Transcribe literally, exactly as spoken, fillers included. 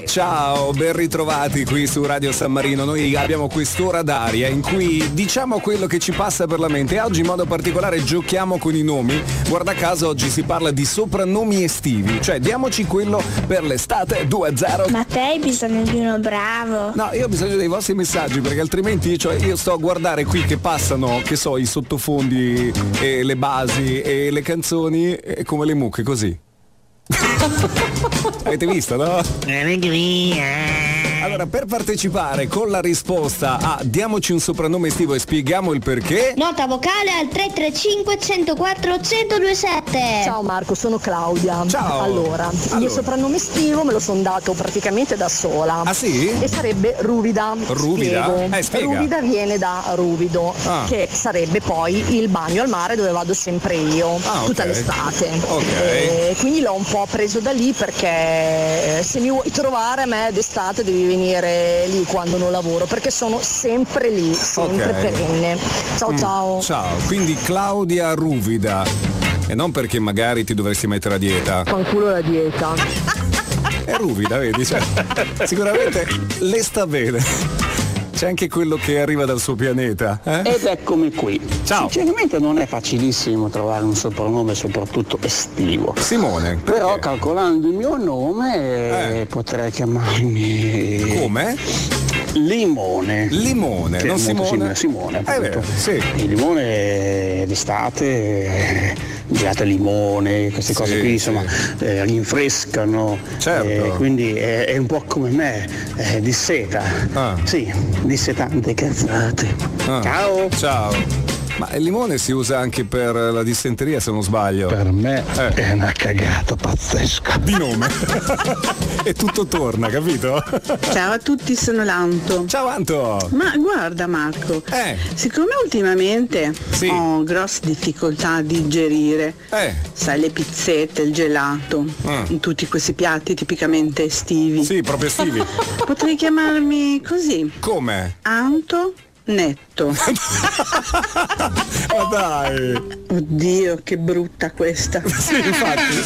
Ciao, ben ritrovati qui su Radio San Marino. Noi abbiamo quest'ora d'aria in cui diciamo quello che ci passa per la mente e oggi in modo particolare giochiamo con i nomi. Guarda caso oggi si parla di soprannomi estivi, cioè diamoci quello per l'estate due a zero. Ma te hai bisogno di uno bravo. No, io ho bisogno dei vostri messaggi perché altrimenti cioè, io sto a guardare qui che passano, che so, i sottofondi e le basi e le canzoni e come le mucche così. Avete visto, no? Allora, per partecipare con la risposta a diamoci un soprannome estivo e spieghiamo il perché. Nota vocale al tre tre cinque uno zero quattro uno zero due sette. Ciao Marco, sono Claudia. Ciao. Allora, il allora. mio soprannome estivo me lo sono dato praticamente da sola. Ah sì? E sarebbe Ruvida. Ruvida? Spiego. Eh, spiega. Ruvida viene da ruvido, ah. che sarebbe poi il bagno al mare dove vado sempre io, ah, tutta okay. l'estate. Ok. E quindi l'ho un po' preso da lì perché se mi vuoi trovare a me d'estate devi venire lì quando non lavoro, perché sono sempre lì, sempre okay. perenne. Ciao mm. ciao. Ciao, quindi Claudia Ruvida. E non perché magari ti dovresti mettere a dieta. Fanculo la dieta. È ruvida, vedi? Cioè, sicuramente le sta bene. C'è anche quello che arriva dal suo pianeta. Eh? Ed eccomi qui. Ciao. Sinceramente non è facilissimo trovare un soprannome soprattutto estivo. Simone. Perché? Però calcolando il mio nome eh. potrei chiamarmi... Come? Limone. Limone, che non è molto Simone? simile a Simone. È vero, sì. Il limone d'estate, gelato al limone, queste sì, cose qui insomma sì. eh, rinfrescano. Certo. Eh, quindi è, è un po' come me, eh, di seta. Ah. Sì, disse tante cazzate. Ah. Ciao. Ciao. Ma il limone si usa anche per la dissenteria se non sbaglio. Per me eh. è una cagata pazzesca. Di nome. E tutto torna, capito? Ciao a tutti, sono l'Anto. Ciao Anto. Ma guarda Marco, eh. siccome ultimamente sì. ho grosse difficoltà a digerire, eh. sai, le pizzette, il gelato, mm. tutti questi piatti tipicamente estivi. Sì, proprio estivi. Potrei chiamarmi così. Come? Anto Netto. Ma dai. Oddio, che brutta questa. Sì, infatti.